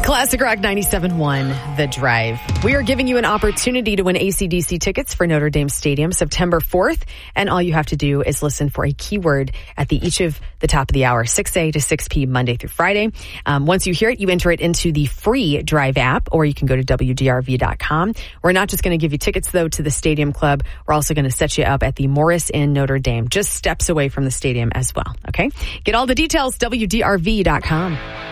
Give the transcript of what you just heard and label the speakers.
Speaker 1: Classic Rock 97.1, The Drive. We are giving you an opportunity to win AC/DC tickets for Notre Dame Stadium September 4th. And all you have to do is listen for a keyword at each of the top of the hour, 6A to 6P, Monday through Friday. Once you hear it, you enter it into the free Drive app, or you can go to WDRV.com. We're not just going to give you tickets, though, to the Stadium Club. We're also going to set you up at the Morris Inn Notre Dame, just steps away from the stadium as well. Okay? Get all the details, WDRV.com.